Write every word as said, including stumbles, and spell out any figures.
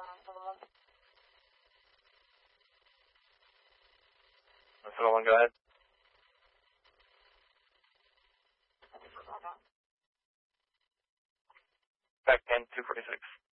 Civil one, go ahead. Back ten, two forty-six.